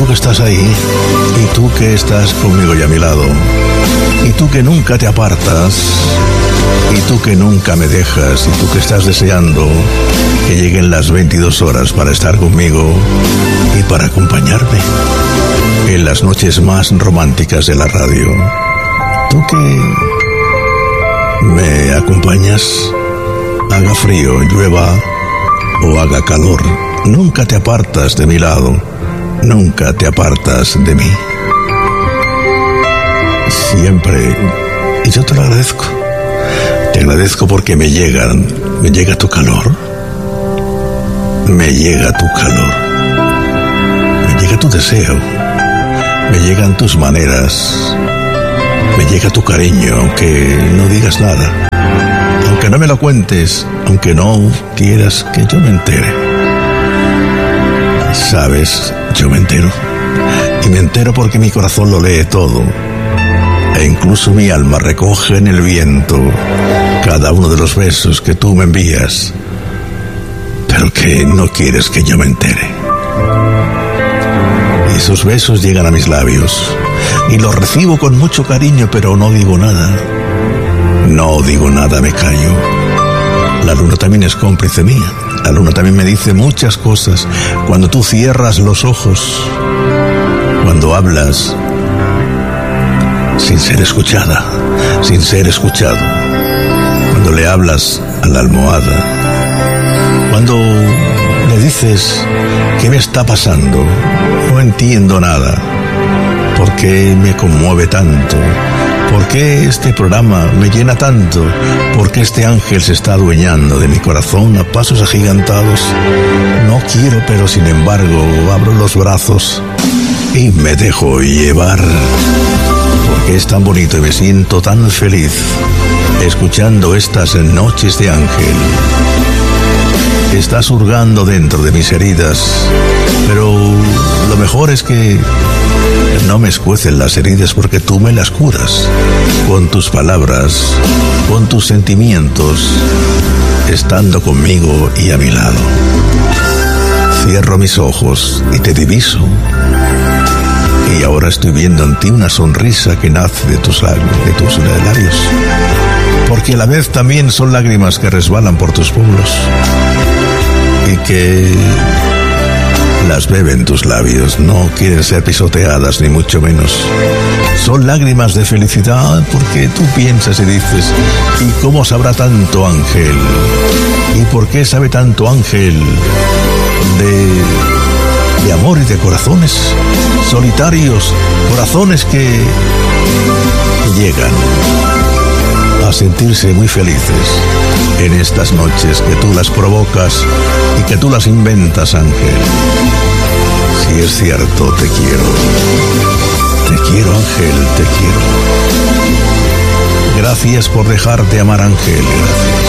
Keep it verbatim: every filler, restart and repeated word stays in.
tú que estás ahí, y tú que estás conmigo y a mi lado, y tú que nunca te apartas, y tú que nunca me dejas, y tú que estás deseando que lleguen las veintidós horas para estar conmigo y para acompañarme en las noches más románticas de la radio. Tú que me acompañas, haga frío, llueva o haga calor, nunca te apartas de mi lado, nunca te apartas de mí. Siempre, y yo te lo agradezco. Te agradezco porque me llegan, me llega tu calor, me llega tu calor, me llega tu deseo, me llegan tus maneras, me llega tu cariño, aunque no digas nada, aunque no me lo cuentes, aunque no quieras que yo me entere. Sabes, yo me entero, y me entero porque mi corazón lo lee todo, e incluso mi alma recoge en el viento cada uno de los besos que tú me envías, pero que no quieres que yo me entere. Y esos besos llegan a mis labios, y los recibo con mucho cariño, pero no digo nada. No digo nada, me callo. La luna también es cómplice mía. La luna también me dice muchas cosas cuando tú cierras los ojos, cuando hablas sin ser escuchada, sin ser escuchado, cuando le hablas a la almohada, cuando le dices ¿qué me está pasando? No entiendo nada. ¿Por qué me conmueve tanto? ¿Por qué este programa me llena tanto? ¿Por qué este ángel se está adueñando de mi corazón a pasos agigantados? No quiero, pero sin embargo abro los brazos y me dejo llevar, porque es tan bonito y me siento tan feliz escuchando estas noches de ángel. Estás hurgando dentro de mis heridas, pero lo mejor es que no me escuecen las heridas porque tú me las curas con tus palabras, con tus sentimientos, estando conmigo y a mi lado. Cierro mis ojos y te diviso, y ahora estoy viendo en ti una sonrisa que nace de tus labios, de tus labios, porque a la vez también son lágrimas que resbalan por tus pómulos y que las beben tus labios. No quieren ser pisoteadas, ni mucho menos. Son lágrimas de felicidad porque tú piensas y dices, ¿y cómo sabrá tanto ángel? ¿Y por qué sabe tanto ángel de, de amor y de corazones solitarios? Corazones que, que llegan a sentirse muy felices en estas noches que tú las provocas y que tú las inventas, ángel. Si es cierto, te quiero. Te quiero, ángel, te quiero. Gracias por dejarte amar, ángel. Gracias.